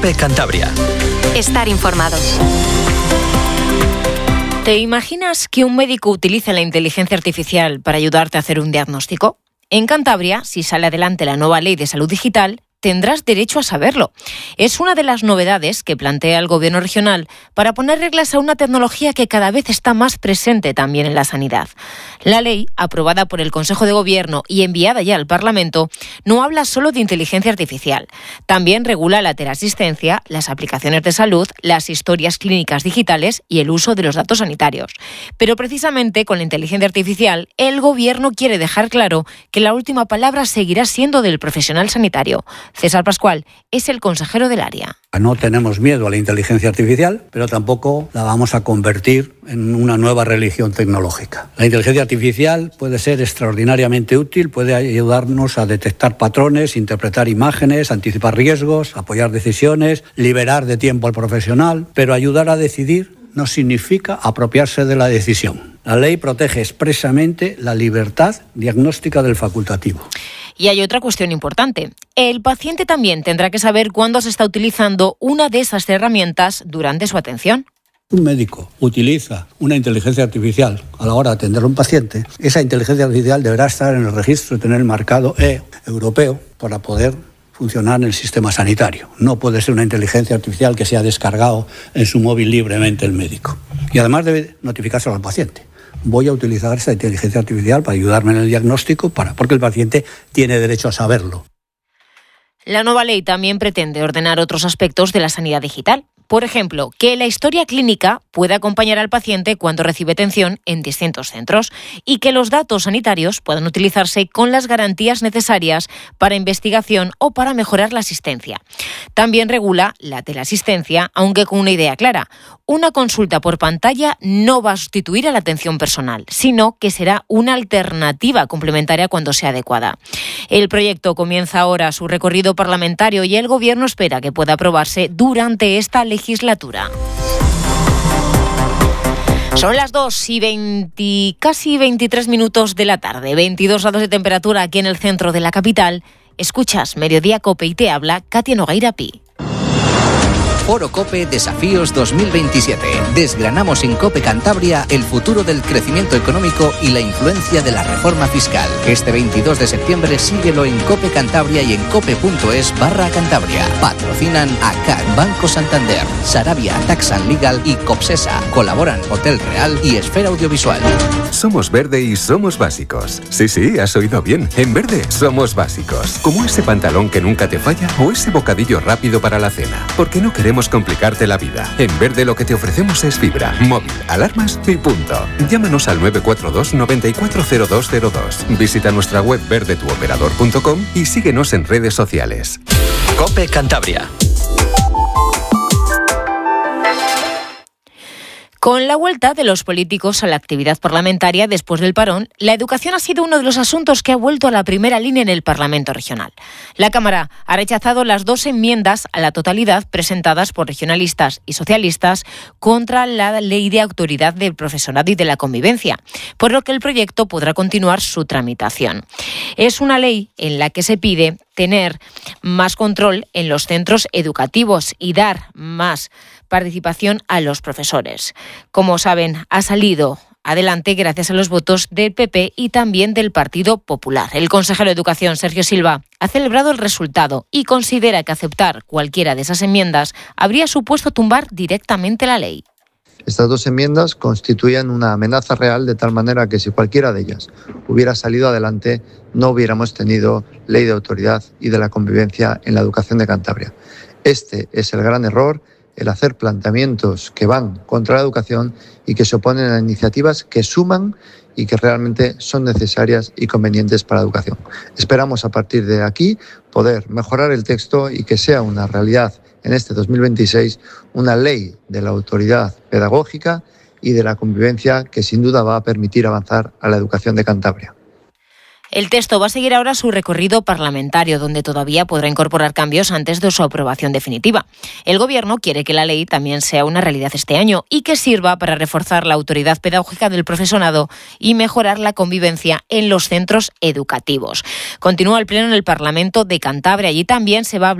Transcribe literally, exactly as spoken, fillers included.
COPE Cantabria. Estar informado. ¿Te imaginas que un médico utilice la inteligencia artificial para ayudarte a hacer un diagnóstico? En Cantabria, si sale adelante la nueva ley de salud digital, tendrás derecho a saberlo. Es una de las novedades que plantea el Gobierno regional para poner reglas a una tecnología que cada vez está más presente también en la sanidad. La ley, aprobada por el Consejo de Gobierno y enviada ya al Parlamento, no habla solo de inteligencia artificial. También regula la teleasistencia, las aplicaciones de salud, las historias clínicas digitales y el uso de los datos sanitarios. Pero precisamente con la inteligencia artificial, el Gobierno quiere dejar claro que la última palabra seguirá siendo del profesional sanitario. César Pascual es el consejero del área. No tenemos miedo a la inteligencia artificial, pero tampoco la vamos a convertir en una nueva religión tecnológica. La inteligencia artificial puede ser extraordinariamente útil, puede ayudarnos a detectar patrones, interpretar imágenes, anticipar riesgos, apoyar decisiones, liberar de tiempo al profesional, pero ayudar a decidir no significa apropiarse de la decisión. La ley protege expresamente la libertad diagnóstica del facultativo. Y hay otra cuestión importante. El paciente también tendrá que saber cuándo se está utilizando una de esas herramientas durante su atención. Un médico utiliza una inteligencia artificial a la hora de atender a un paciente. Esa inteligencia artificial deberá estar en el registro y tener el marcado E europeo para poder funcionar en el sistema sanitario. No puede ser una inteligencia artificial que sea descargado en su móvil libremente el médico. Y además debe notificárselo al paciente. Voy a utilizar esta inteligencia artificial para ayudarme en el diagnóstico, para, porque el paciente tiene derecho a saberlo. La nueva ley también pretende ordenar otros aspectos de la sanidad digital. Por ejemplo, que la historia clínica pueda acompañar al paciente cuando recibe atención en distintos centros y que los datos sanitarios puedan utilizarse con las garantías necesarias para investigación o para mejorar la asistencia. También regula la teleasistencia, aunque con una idea clara. Una consulta por pantalla no va a sustituir a la atención personal, sino que será una alternativa complementaria cuando sea adecuada. El proyecto comienza ahora su recorrido parlamentario y el Gobierno espera que pueda aprobarse durante esta legislatura. Son las dos y veinte, casi veintitrés minutos de la tarde, veintidós grados de temperatura aquí en el centro de la capital. Escuchas Mediodía COPE y te habla Katia Nogueira Pi. Foro COPE Desafíos dos mil veintisiete. Desgranamos en COPE Cantabria el futuro del crecimiento económico y la influencia de la reforma fiscal. Este veintidós de septiembre síguelo en COPE Cantabria y en cope.es barra Cantabria. Patrocinan A C A C, Banco Santander, Sarabia, Tax and Legal y Copsesa. Colaboran Hotel Real y Esfera Audiovisual. Somos Verde y somos básicos. Sí, sí, has oído bien. En Verde somos básicos. Como ese pantalón que nunca te falla o ese bocadillo rápido para la cena. Porque no queremos complicarte la vida. En Verde lo que te ofrecemos es fibra, móvil, alarmas y punto. Llámanos al nueve cuatro dos, nueve cuatro cero dos cero dos. Visita nuestra web verde tu operador punto com y síguenos en redes sociales. COPE Cantabria. Con la vuelta de los políticos a la actividad parlamentaria después del parón, la educación ha sido uno de los asuntos que ha vuelto a la primera línea en el Parlamento regional. La Cámara ha rechazado las dos enmiendas a la totalidad presentadas por regionalistas y socialistas contra la Ley de Autoridad del Profesorado y de la Convivencia, por lo que el proyecto podrá continuar su tramitación. Es una ley en la que se pide tener más control en los centros educativos y dar más participación a los profesores. Como saben, ha salido adelante gracias a los votos del P P y también del Partido Popular. El consejero de Educación, Sergio Silva, ha celebrado el resultado y considera que aceptar cualquiera de esas enmiendas habría supuesto tumbar directamente la ley. Estas dos enmiendas constituían una amenaza real de tal manera que si cualquiera de ellas hubiera salido adelante, no hubiéramos tenido ley de autoridad y de la convivencia en la educación de Cantabria. Este es el gran error, el hacer planteamientos que van contra la educación y que se oponen a iniciativas que suman y que realmente son necesarias y convenientes para la educación. Esperamos a partir de aquí poder mejorar el texto y que sea una realidad en este dos mil veintiséis una ley de la autoridad pedagógica y de la convivencia que sin duda va a permitir avanzar a la educación de Cantabria. El texto va a seguir ahora su recorrido parlamentario, donde todavía podrá incorporar cambios antes de su aprobación definitiva. El Gobierno quiere que la ley también sea una realidad este año y que sirva para reforzar la autoridad pedagógica del profesorado y mejorar la convivencia en los centros educativos. Continúa el pleno en el Parlamento de Cantabria. Allí también se va a